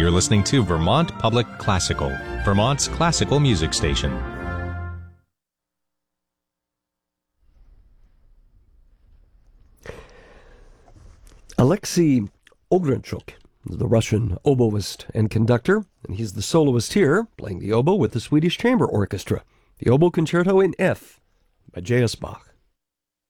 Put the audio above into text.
You're listening to Vermont Public Classical, Vermont's classical music station. Alexei Ogrenchuk is the Russian oboist and conductor, and he's the soloist here, playing the oboe with the Swedish Chamber Orchestra. The Oboe Concerto in F by J.S. Bach.